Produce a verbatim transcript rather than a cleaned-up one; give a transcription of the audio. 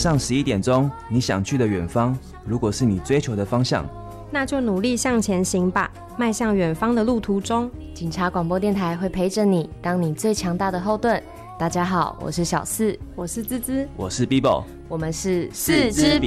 上十一点钟，你想去的远方，如果是你追求的方向， 那就努力向前行吧。迈向远方的路途中， 警察广播电台会陪着你，当你最强大的后盾。大家好，我是小四， 我是滋滋， 我是 Bibo， 我们是四支